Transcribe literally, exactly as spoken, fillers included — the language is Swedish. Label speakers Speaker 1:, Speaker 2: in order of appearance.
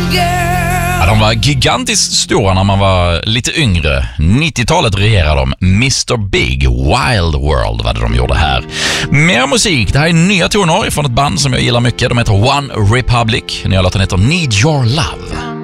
Speaker 1: Ja, de var gigantiskt stora när man var lite yngre. nittiotalet regerade de. mister Big, Wild World var det de gjorde här. Mer musik. Det här är nya toner från ett band som jag gillar mycket. De heter One Republic. Nya låten heter Need Your Love.